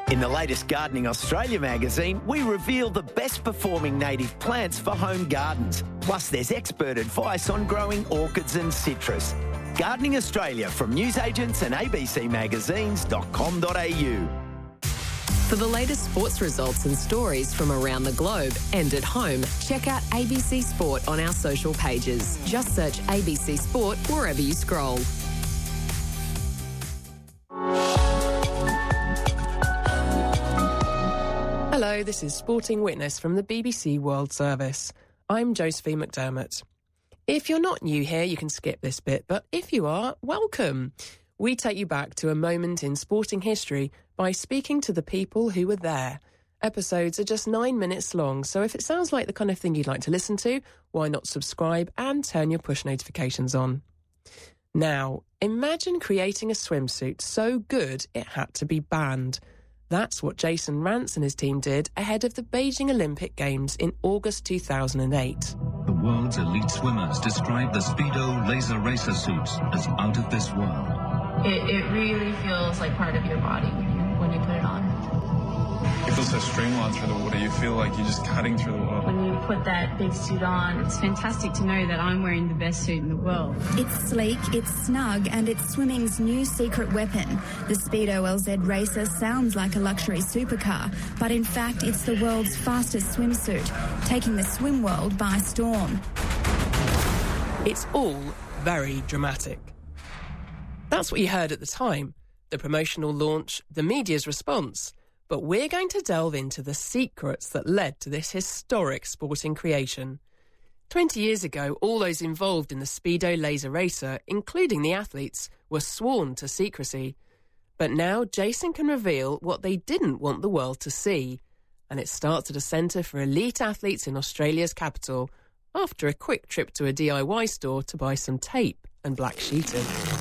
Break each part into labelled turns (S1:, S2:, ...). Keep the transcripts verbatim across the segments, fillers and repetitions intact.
S1: In the latest Gardening Australia magazine, we reveal the best performing native plants for home gardens. Plus, there's expert advice on growing orchids and citrus. Gardening Australia from newsagents and a b c magazines dot com dot a u.
S2: For the latest sports results and stories from around the globe and at home, check out A B C Sport on our social pages. Just search A B C Sport wherever you scroll.
S3: Hello, this is Sporting Witness from the B B C World Service. I'm Josephine McDermott. If you're not new here, you can skip this bit, but if you are, welcome. We take you back to a moment in sporting history by speaking to the people who were there. Episodes are just nine minutes long, so if it sounds like the kind of thing you'd like to listen to, why not subscribe and turn your push notifications on? Now, imagine creating a swimsuit so good it had to be banned. That's what Jason Rance and his team did ahead of the Beijing Olympic Games in August two thousand eight.
S4: The world's elite swimmers describe the Speedo laser racer suits as out of this world.
S5: It, it really feels like part of your body when you, when you put it on.
S6: You feel so streamlined through the water. You feel like you're just cutting through the water.
S5: When you put that big suit on,
S7: it's fantastic to know that I'm wearing the best suit in the world.
S8: It's sleek, it's snug, and it's swimming's new secret weapon. The Speedo L Z Racer sounds like a luxury supercar, but in fact it's the world's fastest swimsuit, taking the swim world by storm.
S3: It's all very dramatic. That's what you heard at the time, the promotional launch, the media's response. But we're going to delve into the secrets that led to this historic sporting creation. Twenty years ago, all those involved in the Speedo laser racer, including the athletes, were sworn to secrecy. But now Jason can reveal what they didn't want the world to see. And it starts at a centre for elite athletes in Australia's capital, after a quick trip to a D I Y store to buy some tape and black sheeting.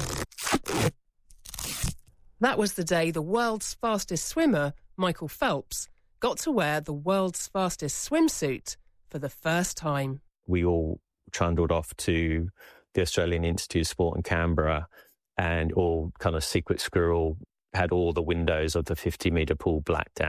S3: That was the day the world's fastest swimmer, Michael Phelps, got to wear the world's fastest swimsuit for the first time.
S9: We all trundled off to the Australian Institute of Sport in Canberra and all kind of secret squirrel had all the windows of the fifty metre pool blacked out.